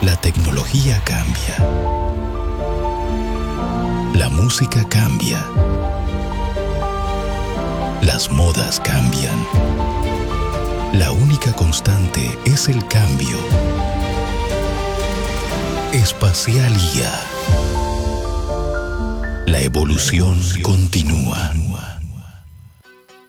La tecnología cambia. La música cambia. Las modas cambian. La única constante es el cambio. Espacialía. La evolución continúa.